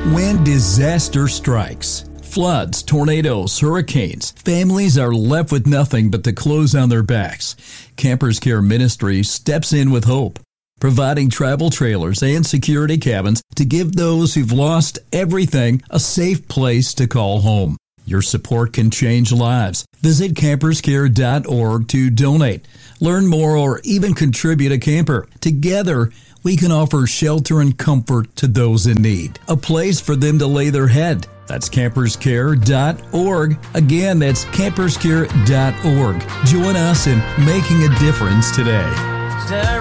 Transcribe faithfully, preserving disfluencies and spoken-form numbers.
When disaster strikes, floods, tornadoes, hurricanes, families are left with nothing but the clothes on their backs. Campers Care Ministry steps in with hope, providing travel trailers and security cabins to give those who've lost everything a safe place to call home. Your support can change lives. Visit campers care dot org to donate, learn more, or even contribute a camper. Together, we can offer shelter and comfort to those in need, a place for them to lay their head. That's campers care dot org. Again, that's campers care dot org. Join us in making a difference today.